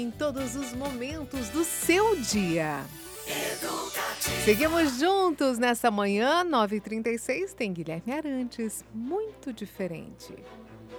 em todos os momentos do seu dia. Seguimos juntos nessa manhã, 9h36, tem Guilherme Arantes, muito diferente.